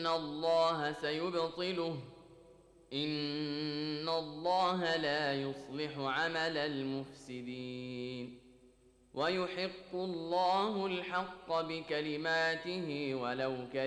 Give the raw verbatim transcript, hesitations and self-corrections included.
الله سيبطله إن الله لا يصلح عمل المفسدين ويحق الله الحق بكلماته ولو كره